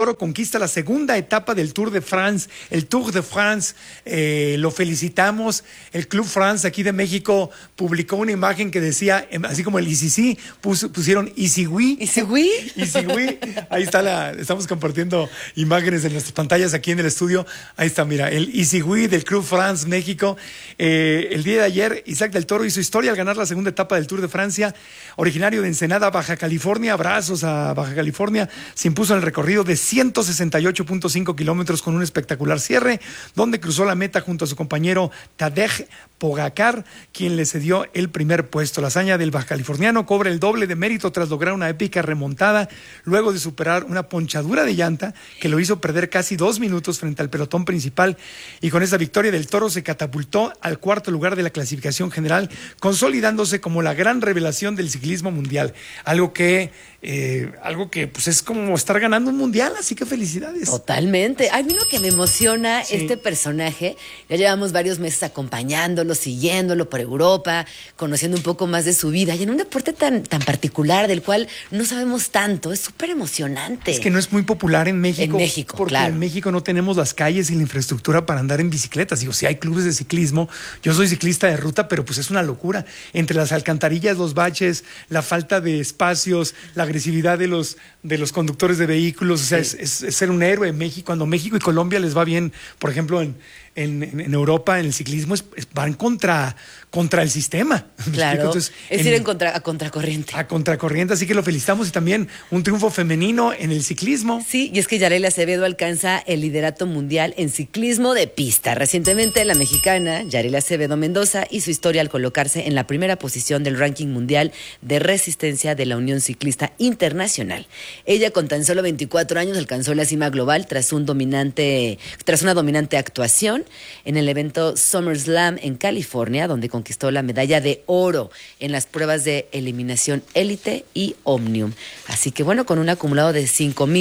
Toro conquista la segunda etapa del Tour de France. El Tour de France, lo felicitamos. El Club France aquí de México publicó una imagen que decía, así como el ICC, pusieron Isigui. ¿Isigui? Isigui. Ahí está estamos compartiendo imágenes en nuestras pantallas aquí en el estudio. Ahí está, mira, el Isigui del Club France México. El día de ayer, Isaac del Toro hizo historia al ganar la segunda etapa del Tour de Francia. Originario de Ensenada, Baja California, abrazos a Baja California, se impuso en el recorrido de 168.5 kilómetros con un espectacular cierre, donde cruzó la meta junto a su compañero Tadej Pogacar, quien le cedió el primer puesto. La hazaña del bajacaliforniano cobra el doble de mérito tras lograr una épica remontada, luego de superar una ponchadura de llanta que lo hizo perder casi 2 minutos frente al pelotón principal, y con esa victoria del Toro se catapultó al cuarto lugar de la clasificación general, consolidándose como la gran revelación del ciclismo mundial. Algo que pues es como estar ganando un mundial, así que felicidades. Totalmente. A mí lo que me emociona este personaje, ya llevamos varios meses acompañándolo, siguiéndolo por Europa, conociendo un poco más de su vida, y en un deporte tan particular del cual no sabemos tanto, es súper emocionante. Es que no es muy popular en México. En México, porque claro. En México no tenemos las calles y la infraestructura para andar en bicicletas. Digo, sí hay clubes de ciclismo, yo soy ciclista de ruta, pero pues es una locura. Entre las alcantarillas, los baches, la falta de espacios, la agresividad de los conductores de vehículos, o sea, es ser un héroe en México. Cuando México y Colombia les va bien, por ejemplo, en Europa, en el ciclismo, van contra el sistema. Claro, entonces, es ir a contracorriente. A contracorriente, así que lo felicitamos, y también un triunfo femenino en el ciclismo. Sí, y es que Yareli Acevedo alcanza el liderato mundial en ciclismo de pista. Recientemente la mexicana Yareli Acevedo Mendoza hizo historia al colocarse en la primera posición del ranking mundial de resistencia de la Unión Ciclista Internacional. Ella, con tan solo 24 años, alcanzó la cima global tras una dominante actuación en el evento SummerSlam en California, donde conquistó la medalla de oro en las pruebas de eliminación élite y Omnium. Así que bueno, con un acumulado de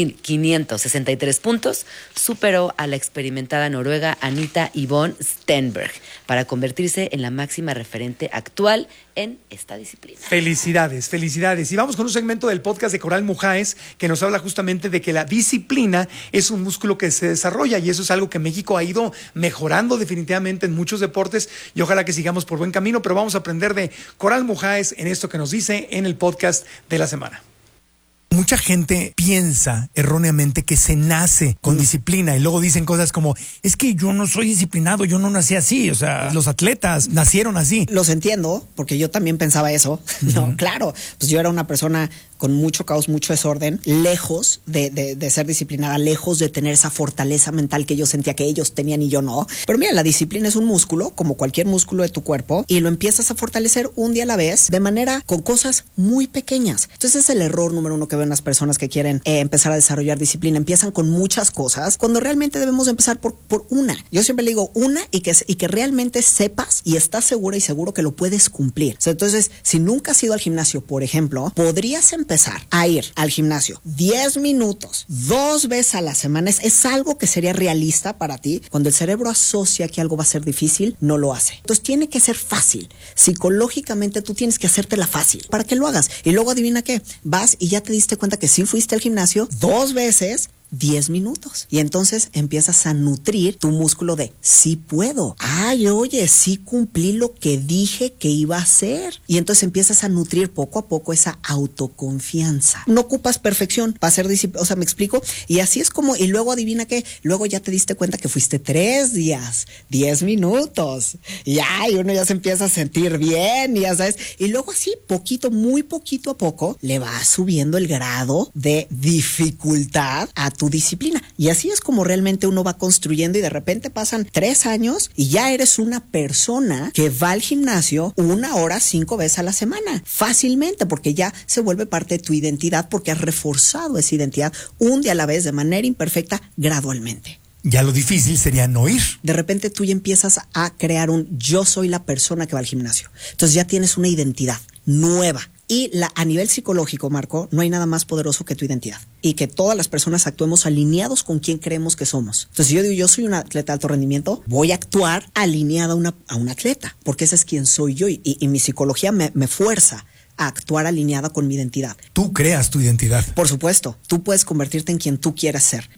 5.563 puntos, superó a la experimentada noruega Anita Yvonne Stenberg para convertirse en la máxima referente actual en esta disciplina. Felicidades. Y vamos con un segmento del podcast de Coral Mujáez que nos habla justamente de que la disciplina es un músculo que se desarrolla, y eso es algo que México ha ido mejorando definitivamente en muchos deportes, y ojalá que sigamos por buen camino, pero vamos a aprender de Coral Mujáez en esto que nos dice en el podcast de la semana. Mucha gente piensa erróneamente que se nace con disciplina, y luego dicen cosas como, es que yo no soy disciplinado, yo no nací así. O sea, los atletas nacieron así. Los entiendo, porque yo también pensaba eso. No, claro, pues yo era una persona con mucho caos, mucho desorden, lejos de ser disciplinada, lejos de tener esa fortaleza mental que yo sentía que ellos tenían y yo no. Pero mira, la disciplina es un músculo, como cualquier músculo de tu cuerpo, y lo empiezas a fortalecer un día a la vez, de manera con cosas muy pequeñas. Entonces es el error número uno que ven las personas que quieren empezar a desarrollar disciplina. Empiezan con muchas cosas, cuando realmente debemos empezar por una. Yo siempre le digo una, y que realmente sepas y estás segura y seguro que lo puedes cumplir. O sea, entonces, si nunca has ido al gimnasio, por ejemplo, podrías empezar a ir al gimnasio 10 minutos, 2 veces a la semana. Es algo que sería realista para ti. Cuando el cerebro asocia que algo va a ser difícil, no lo hace. Entonces tiene que ser fácil. Psicológicamente tú tienes que hacértela fácil para que lo hagas. Y luego adivina qué, vas y ya te diste cuenta que sí fuiste al gimnasio 2 veces, 10 minutos. Y entonces empiezas a nutrir tu músculo de sí puedo. Ay, oye, sí cumplí lo que dije que iba a hacer. Y entonces empiezas a nutrir poco a poco esa autoconfianza. No ocupas perfección para ser disciplina. O sea, ¿me explico? Y así es como, y luego adivina qué, luego ya te diste cuenta que fuiste 3 días, 10 minutos. Y ay, uno ya se empieza a sentir bien, y ya sabes. Y luego así, muy poquito a poco, le vas subiendo el grado de dificultad a tu disciplina. Y así es como realmente uno va construyendo, y de repente pasan 3 años y ya eres una persona que va al gimnasio 1 hora 5 veces a la semana. Fácilmente, porque ya se vuelve parte de tu identidad, porque has reforzado esa identidad un día a la vez, de manera imperfecta, gradualmente. Ya lo difícil sería no ir. De repente tú ya empiezas a crear yo soy la persona que va al gimnasio. Entonces ya tienes una identidad nueva. Y a nivel psicológico, Marco, no hay nada más poderoso que tu identidad. Y que todas las personas actuemos alineados con quien creemos que somos. Entonces, si yo digo, yo soy un atleta de alto rendimiento, voy a actuar alineada a un atleta, porque ese es quien soy yo. Y mi psicología me fuerza a actuar alineada con mi identidad. Tú creas tu identidad. Por supuesto, tú puedes convertirte en quien tú quieras ser.